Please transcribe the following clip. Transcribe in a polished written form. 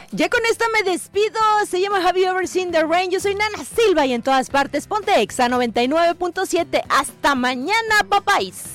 Ya con esto me despido. Se llama Have You Ever Seen the Rain. Yo soy Nana Silva y en todas partes ponte Exa 99.7. Hasta mañana, papáis.